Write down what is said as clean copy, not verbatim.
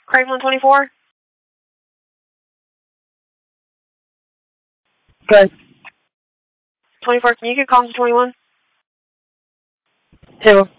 Craveland 24? Good. 24, can you get calls to 21? 2.